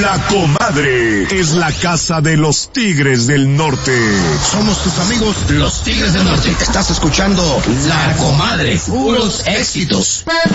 La Comadre es la casa de los Tigres del Norte. Somos tus amigos, los Tigres del Norte. Estás escuchando La Comadre, puros éxitos.